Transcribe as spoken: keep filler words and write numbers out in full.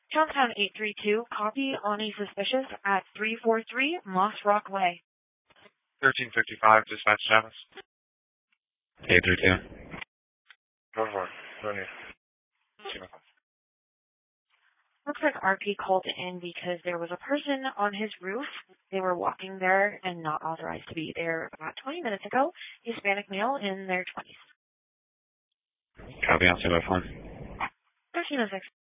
Johnstown eight three two, copy on a suspicious at three four three Moss Rock Way. thirteen fifty-five, dispatch Travis. eight three two. Go for it. Go ahead. Looks like R P called in because there was a person on his roof. They were walking there and not authorized to be there about twenty minutes ago. Hispanic male in their twenties. Copy on two by phone. thirteen oh six.